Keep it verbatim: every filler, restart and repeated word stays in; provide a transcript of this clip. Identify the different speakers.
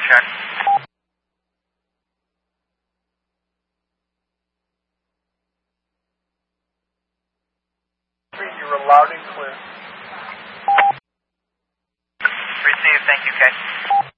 Speaker 1: check.
Speaker 2: You were loud and clear.
Speaker 1: Received, thank you, Kate.